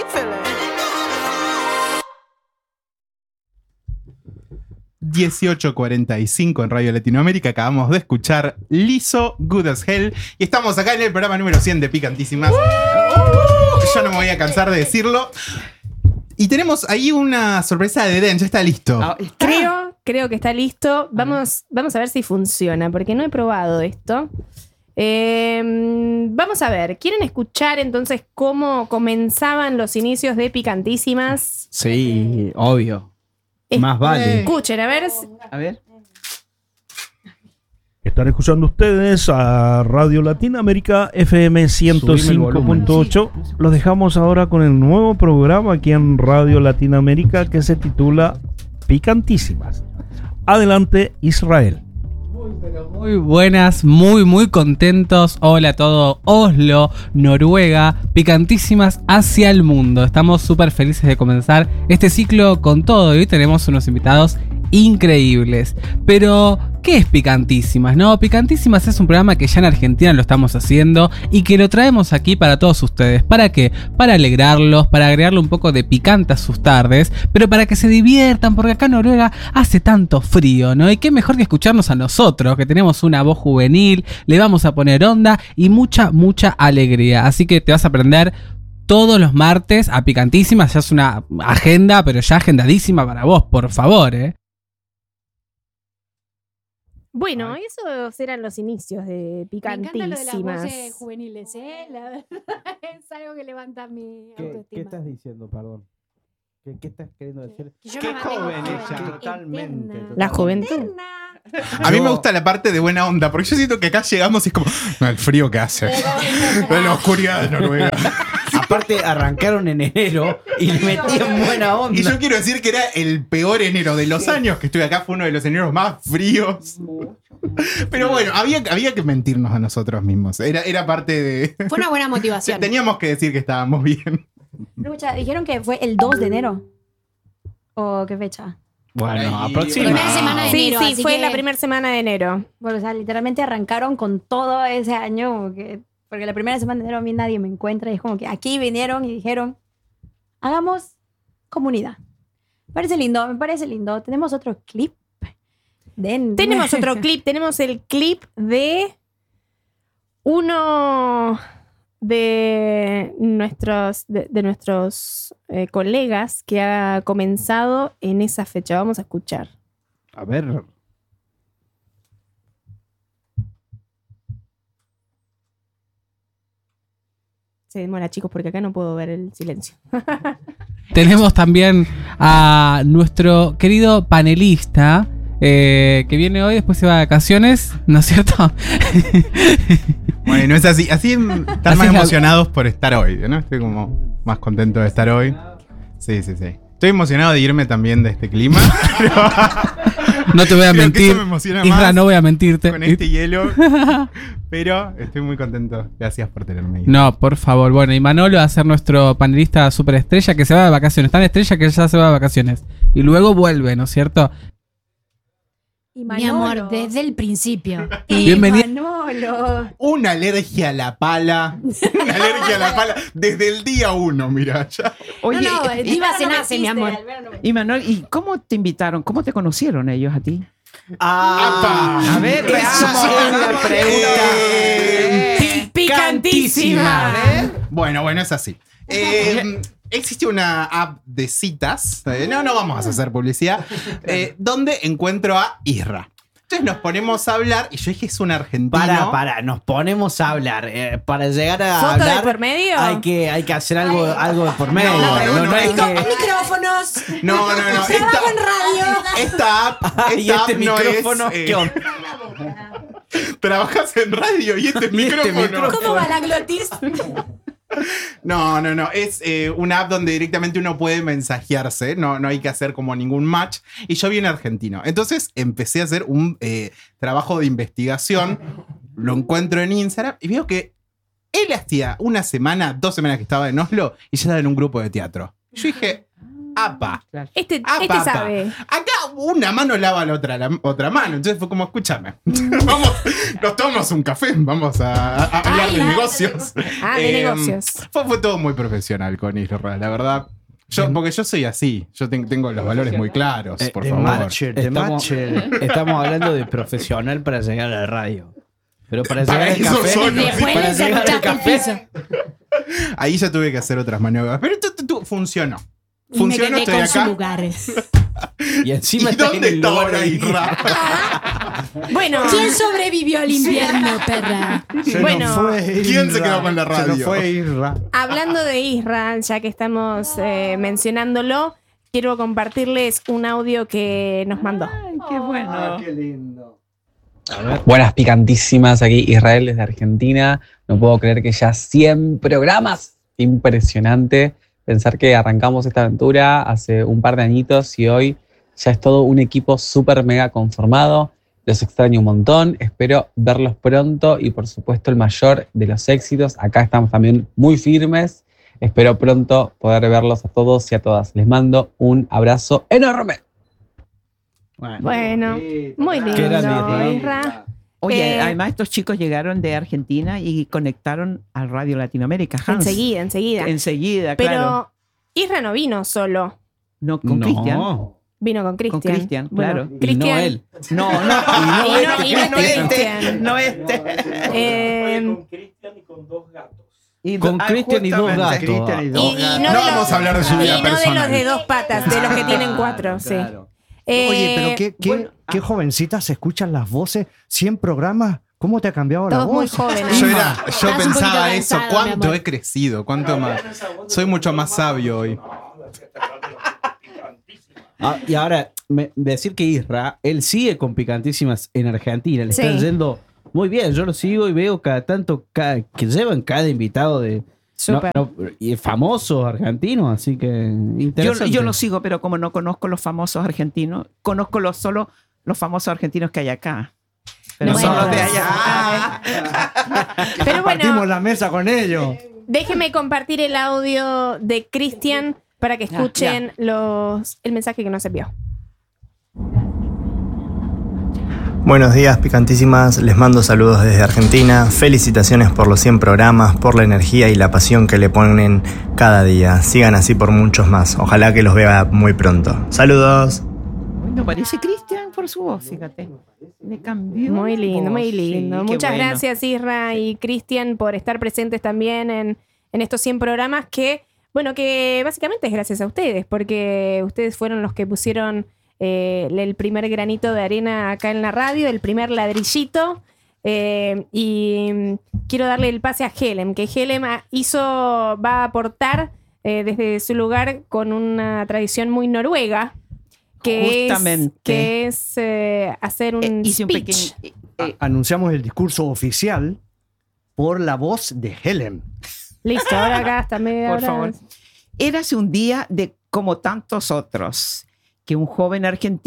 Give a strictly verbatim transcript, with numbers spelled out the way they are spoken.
dieciocho cuarenta y cinco en Radio Latinoamérica. Acabamos de escuchar Lizzo, Good as Hell. Y estamos acá en el programa número cien de Picantísimas. Yo no me voy a cansar de decirlo. Y tenemos ahí una sorpresa de Den. Ya está listo. Oh, ¿está? Creo, creo que está listo. Vamos, vamos a ver si funciona, porque no he probado esto. Eh, vamos a ver. ¿Quieren escuchar entonces cómo comenzaban los inicios de Picantísimas? Sí, obvio. Más vale. Escuchen, a ver. A ver. Están escuchando ustedes a Radio Latinoamérica F M ciento cinco punto ocho. Los dejamos ahora con el nuevo programa aquí en Radio Latinoamérica que se titula Picantísimas. Adelante, Israel. Muy buenas, muy muy contentos. Hola a todo Oslo, Noruega, Picantísimas hacia el mundo. Estamos súper felices de comenzar este ciclo con todo y hoy tenemos unos invitados increíbles. Pero, ¿qué es Picantísimas? No, Picantísimas es un programa que ya en Argentina lo estamos haciendo y que lo traemos aquí para todos ustedes. ¿Para qué? Para alegrarlos, para agregarle un poco de picante a sus tardes, pero para que se diviertan, porque acá en Noruega hace tanto frío, ¿no? Y qué mejor que escucharnos a nosotros, que tenemos una voz juvenil, le vamos a poner onda y mucha, mucha alegría. Así que te vas a aprender todos los martes a Picantísimas. Ya es una agenda, pero ya agendadísima para vos, por favor, ¿eh? Bueno, esos eran los inicios de Picantísimas. Me encanta lo de las voces juveniles, ¿eh? La verdad, es algo que levanta mi ¿Qué, autoestima. ¿Qué estás diciendo, perdón? ¿Qué, qué estás queriendo decir? Que yo Qué me mantengo joven joven. ella. Totalmente, Eterna. La juventud. Eterna. A mí me gusta la parte de buena onda, porque yo siento que acá llegamos y es como, no, el frío que hace. La oscuridad de Noruega. Aparte, arrancaron en enero y le metían buena onda. Y yo quiero decir que era el peor enero de los años que estuve acá. Fue uno de los eneros más fríos. Pero bueno, había, había que mentirnos a nosotros mismos. Era, era parte de... Fue una buena motivación. Teníamos que decir que estábamos bien. Escucha, dijeron que fue el dos de enero. ¿O qué fecha? Bueno, Ahí, aproximadamente. Primera semana de Sí, enero, sí, así fue que- la primera semana de enero. Bueno, o sea, literalmente arrancaron con todo ese año. Como que, porque la primera semana de enero a mí nadie me encuentra. Y es como que aquí vinieron y dijeron, hagamos comunidad. Me parece lindo, me parece lindo. Tenemos otro clip. Den. Tenemos otro clip, tenemos el clip de uno de nuestros, de, de nuestros eh, colegas que ha comenzado en esa fecha. Vamos a escuchar. A ver. Se demora, chicos, porque acá no puedo ver el silencio. Tenemos también a nuestro querido panelista eh, que viene hoy, después se va de vacaciones, ¿no es cierto? Bueno, es así. Así están Así más es la- emocionados por estar hoy, ¿no? Estoy como más contento de estar hoy. Sí, sí, sí. Estoy emocionado de irme también de este clima. No te voy a Creo que mentir, eso me emociona Isra, más no voy a mentirte. con este hielo. Pero estoy muy contento. Gracias por tenerme ahí. No, por favor. Bueno, y Manolo va a ser nuestro panelista superestrella que se va de vacaciones. Tan estrella que ya se va de vacaciones. Y luego vuelve, ¿no es cierto? Y Mi amor, desde el principio. Y Bienvenido. Manolo. Una alergia a la pala. Una alergia a la pala desde el día uno, mira. Ya. no, no, y- diva se no me nace, mi existe, amor. Albert no me- Y Manuel, ¿y cómo te invitaron? ¿Cómo te conocieron ellos a ti? Ah, A ver, eso veamos. sí es una pregunta. Eh, Picantísima. Bueno, bueno, es así. Eh, existe una app de citas. eh, no, no vamos a hacer publicidad. eh, donde encuentro a Isra. Entonces nos ponemos a hablar. Y yo dije, es un argentino. Para, para, nos ponemos a hablar. Eh, para llegar a ¿Foto hablar, de por medio? hay que, hay que hacer algo, algo de por medio. No, No, no, no, no, hay esto- que... Micrófonos. No, no, no. Esta, Trabajo en radio. esta app, esta Y este app no micrófono, es. eh, ¿qué onda? trabajas en radio y este es Y este micrófono. micrófono. ¿Cómo va la glotis? No, no, no. Es eh, una app donde directamente uno puede mensajearse. No, no hay que hacer como ningún match. Y yo vi en argentino. Entonces empecé a hacer un eh, trabajo de investigación. Lo encuentro en Instagram y veo que él hacía una semana, dos semanas que estaba en Oslo y ya estaba en un grupo de teatro. Yo dije, apa. Este, apa, este apa. sabe. Acá una mano lava la otra, la otra mano. Entonces fue como, escúchame, vamos, nos tomamos un café, vamos a, a hablar Ay, de la- negocios. Ah, de Eh, negocios. Fue, fue todo muy profesional con Israel, la verdad. Yo, porque yo soy así, yo ten- tengo los valores muy claros, Eh, por de favor. matcher, de Estamos, matcher. estamos hablando de profesional para llegar a la radio. Pero para Para llegar al eso café. solo, sí. Después para le llegar al cerruchaste el café. piso. Ahí ya tuve que hacer otras maniobras, pero esto, esto funcionó. Y me Funcionó, quedé estoy con su acá. lugar. Y encima ¿Y está en dónde el está lugar ahora de Isra? Bueno, ¿Quién sobrevivió al invierno, perra? Se Bueno, nos fue ¿quién se Isra. quedó con la Se nos radio? fue Isra. hablando de Isra, ya que estamos eh, mencionándolo, quiero compartirles un audio que nos mandó. Ay, qué bueno. Qué lindo. Buenas picantísimas, aquí Israel desde Argentina. No puedo creer que ya cien programas. Impresionante pensar que arrancamos esta aventura hace un par de añitos y hoy ya es todo un equipo súper mega conformado. Los extraño un montón, espero verlos pronto y por supuesto el mayor de los éxitos. Acá estamos también muy firmes. Espero pronto poder verlos a todos y a todas. Les mando un abrazo enorme. Bueno, muy Qué grande, lindo, Isra. Isra. Oye, Eh, además estos chicos llegaron de Argentina y conectaron al Radio Latinoamérica. Hans. Enseguida, enseguida. Enseguida, Pero claro. Isra no vino solo, No, con No. Cristian. vino con Cristian. Con Cristian, Bueno, claro. Y Cristian. no él. No, no, Y no- y no no este este, Cristian. no este. Eh, Y Con ah, Cristian y dos justamente. gatos. Cristian y y, dos y gatos. no, No de vamos los, a hablar de su vida y no de personal. los de dos patas, de los que tienen cuatro, sí. Claro. Eh, Oye, pero qué, qué, bueno, qué jovencitas se escuchan las voces. cien programas. ¿Cómo te ha cambiado la Todos muy voz? jóvenes. Yo, era, yo Estás un pensaba poquito eso, cansado, mi ¿cuánto amor. he crecido? ¿Cuánto más? Soy mucho más sabio hoy. Ah, y ahora, me- decir que Isra, él sigue con picantísimas en Argentina. Le Sí. están yendo muy bien. Yo lo sigo y veo cada tanto cada- que llevan cada invitado de. Súper. no- no, y famosos argentinos, así que Yo, interesante. yo lo sigo, pero como no conozco los famosos argentinos, conozco los, solo los famosos argentinos que hay acá. Pero Bueno. son los de allá. Ah, Pero Partimos bueno, la mesa con ellos. déjeme compartir el audio de Cristian para que Ya, escuchen los, el mensaje que nos envió. Buenos días, picantísimas. Les mando saludos desde Argentina. Felicitaciones por los cien programas, por la energía y la pasión que le ponen cada día. Sigan así por muchos más. Ojalá que los vea muy pronto. Saludos. No parece Cristian por su voz, fíjate. Le cambió. Muy la lindo, voz, muy sí, lindo. qué Muchas bueno. gracias, Isra y Cristian, por estar presentes también en, en estos cien programas que, bueno, que básicamente es gracias a ustedes, porque ustedes fueron los que pusieron eh, el primer granito de arena acá en la radio, el primer ladrillito. eh, y mm, quiero darle el pase a Helem, que Helem ha- hizo, va a aportar eh, desde su lugar con una tradición muy noruega. Que Justamente. es, que es eh, hacer un Eh, hice un speech. pequeño. eh, Anunciamos el discurso oficial por la voz de Helen. Listo, ahora acá está media Por hora. favor. Érase un día de como tantos otros, que un joven argentino